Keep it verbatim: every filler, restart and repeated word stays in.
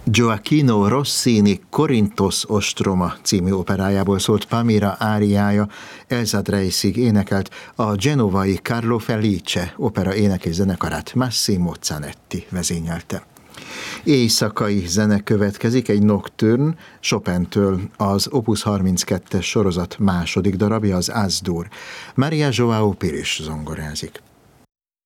Gioacchino Rossini Korinthos ostroma című operájából szólt Palmira áriája, Elsa Dreissig énekelt, a genovai Carlo Felice opera énekes zenekarát Massimo Zanetti vezényelte. Éjszakai zene következik, egy nocturne Chopintől, az Opus harminckettes sorozat második darabja, az Az-dur. Maria João Pires zongorázik.